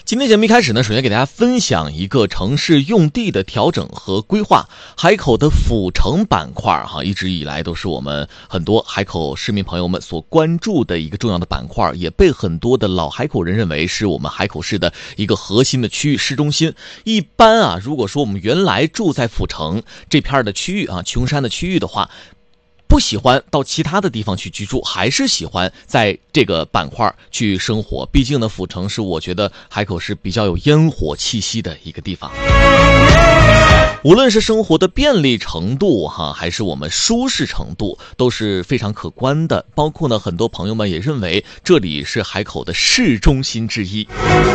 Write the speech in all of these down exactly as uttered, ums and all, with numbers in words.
今天节目一开始呢，首先给大家分享一个城市用地的调整和规划。海口的府城板块哈，一直以来都是我们很多海口市民朋友们所关注的一个重要的板块，也被很多的老海口人认为是我们海口市的一个核心的区域市中心。一般啊，如果说我们原来住在府城这片的区域啊，琼山的区域的话，不喜欢到其他的地方去居住，还是喜欢在这个板块去生活。毕竟呢，府城是我觉得海口市比较有烟火气息的一个地方。无论是生活的便利程度哈，还是我们舒适程度，都是非常可观的。包括呢，很多朋友们也认为这里是海口的市中心之一。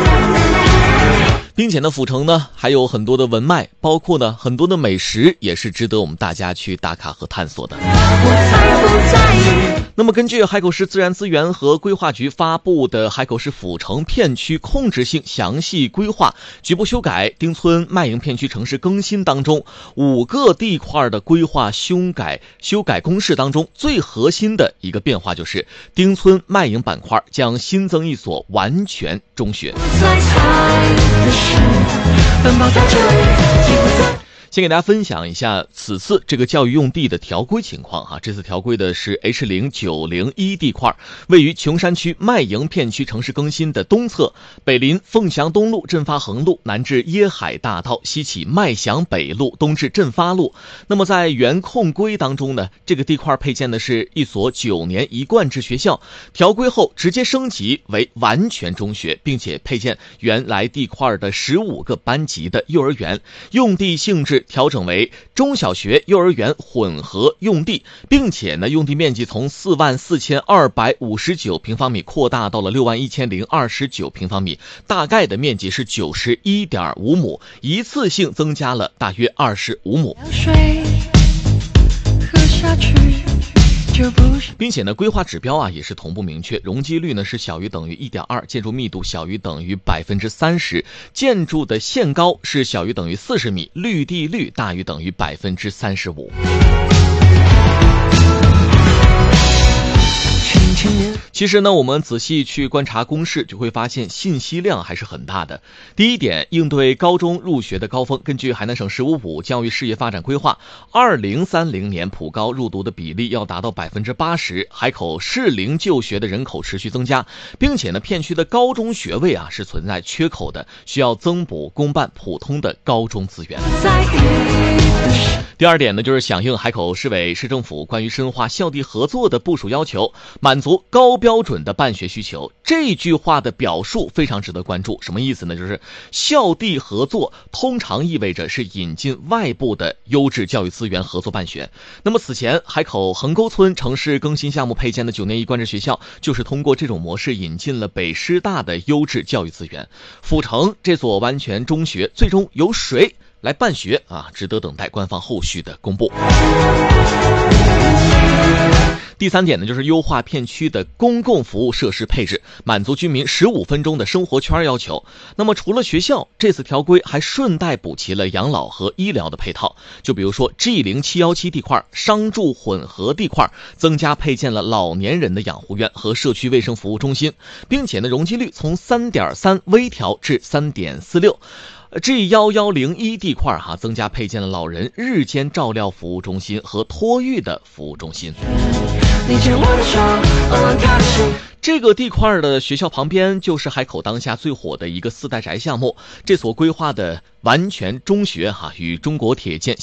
并且呢，府城呢还有很多的文脉，包括呢很多的美食，也是值得我们大家去打卡和探索的。那么根据海口市自然资源和规划局发布的海口市府城片区控制性详细规划局部修改丁村卖营片区城市更新当中，五个地块的规划修改修改公示当中，最核心的一个变化就是丁村卖营板块将新增一所完全中学。先给大家分享一下此次这个教育用地的调规情况哈。这次调规的是 H 零九零一 地块，位于琼山区卖营片区城市更新的东侧，北临凤翔东路、振发横路，南至椰海大道，西起麦祥北路，东至振发路。那么在原控规当中呢，这个地块配建的是一所九年一贯制学校，调规后直接升级为完全中学，并且配建原来地块的十五个班级的幼儿园，用地性质调整为中小学幼儿园混合用地，并且呢，用地面积从四万四千二百五十九平方米扩大到了六万一千零二十九平方米，大概的面积是九十一点五亩，一次性增加了大约二十五亩。喝下去并且呢，规划指标啊也是同步明确，容积率呢是小于等于 一点二， 建筑密度小于等于 百分之三十， 建筑的限高是小于等于四十米，绿地率大于等于 百分之三十五。其实呢，我们仔细去观察公示，就会发现信息量还是很大的。第一点，应对高中入学的高峰，根据海南省十五五教育事业发展规划，二零三零年普高入读的比例要达到 百分之八十， 海口适龄就学的人口持续增加，并且呢，片区的高中学位啊是存在缺口的，需要增补公办普通的高中资源。第二点呢，就是响应海口市委市政府关于深化校地合作的部署要求，满足高标准的办学需求。这句话的表述非常值得关注，什么意思呢？就是校地合作通常意味着是引进外部的优质教育资源合作办学。那么此前海口横沟村城市更新项目配建的九年一贯制学校，就是通过这种模式引进了北师大的优质教育资源。府城这所完全中学最终由谁来办学啊，值得等待官方后续的公布。第三点呢，就是优化片区的公共服务设施配置，满足居民十五分钟的生活圈要求。那么除了学校，这次调规还顺带补齐了养老和医疗的配套。就比如说 G 零七一七 地块商住混合地块，增加配建了老年人的养护院和社区卫生服务中心，并且呢，容积率从 三点三 微调至 三点四六。G 一一零一 地块哈，增加配建了老人日间照料服务中心和托育的服务中心。这个地块的学校旁边就是海口当下最火的一个四代宅项目，这所规划的完全中学哈，与中国铁建